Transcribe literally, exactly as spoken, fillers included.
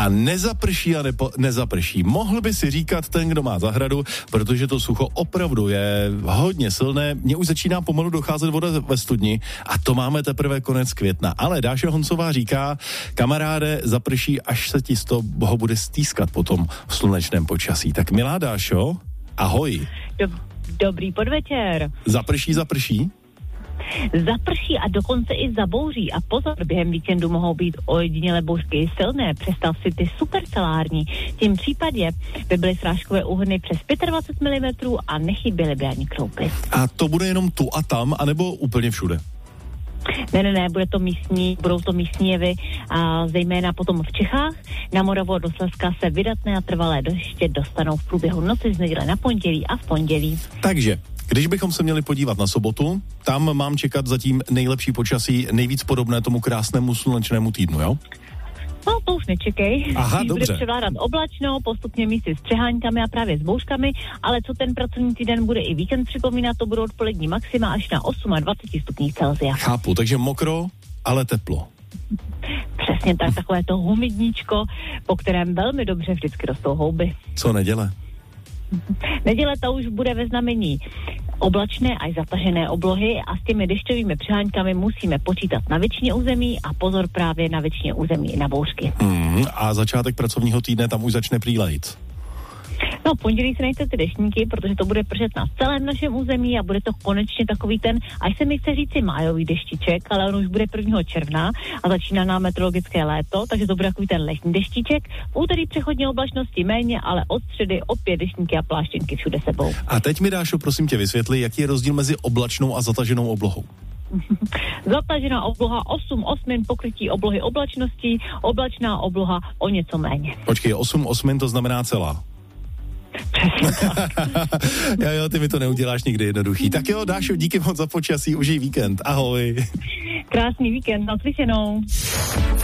a nezaprší a nepo, nezaprší. Mohl by si říkat ten, kdo má zahradu, protože to sucho opravdu je hodně silné. Mně už začíná pomalu docházet voda ve studni a to máme teprve konec května. Ale Dáša Honcová říká, kamaráde, zaprší, až se ti z toho bude stýskat potom v slunečném počasí. Tak milá Dášo, ahoj. Dob- dobrý podvečer. Zaprší, zaprší? Zaprší a dokonce i zabouří. A pozor, během víkendu mohou být ojedinělé bouřky silné. Představ si ty supercelární. V tím případě by byly srážkové úhrny přes dvacet pět milimetrů a nechyběly by ani kroupy. A to bude jenom tu a tam, anebo úplně všude? Ne, ne, ne, bude to místní, budou to místní jevy a zejména potom v Čechách. Na Moravu a do Slezska se vydatné a trvalé deště dostanou v průběhu noci z neděle na pondělí a v pondělí. Takže když bychom se měli podívat na sobotu, tam mám čekat zatím nejlepší počasí, nejvíc podobné tomu krásnému slunečnému týdnu, jo? No, to už nečekej. Aha, Když dobře. bude převládat oblačno, postupně místy s přeháňkami a právě s bouřkami, ale co ten pracovní týden bude i víkend připomínat, to budou odpolední maxima až na dvacet osm stupních Celsia. Chápu, takže mokro, ale teplo. Přesně tak, takové to humidníčko, po kterém velmi dobře vždycky rostou houby. Co neděle? Neděle to už bude ve znamení oblačné až zatažené oblohy a s těmi dešťovými přeháňkami musíme počítat na většině území a pozor právě na většině území i na bouřky. Hmm, a začátek pracovního týdne tam už začne prýlejt. No, v pondělí si nejste ty deštníky, protože to bude pršet na celém našem území a bude to konečně takový ten, až se mi chce říci májový deštiček, ale on už bude prvního června a začíná nám meteorologické léto, takže to bude takový ten letní deštiček. V úterý přechodně oblačnosti méně, ale od středy opět deštníky a pláštěnky všude sebou. A teď mi, Dášo, prosím tě vysvětli, jaký je rozdíl mezi oblačnou a zataženou oblohou. Zatažená obloha osm osmin pokrytí oblohy oblačností, oblačná obloha o něco méně. Počkej, osm osmin to znamená celá. jo, jo, ty mi to neuděláš nikdy jednoduchý. Tak jo, Dášo, díky moc za počasí, užij víkend. Ahoj. Krásný víkend, naslyšenou.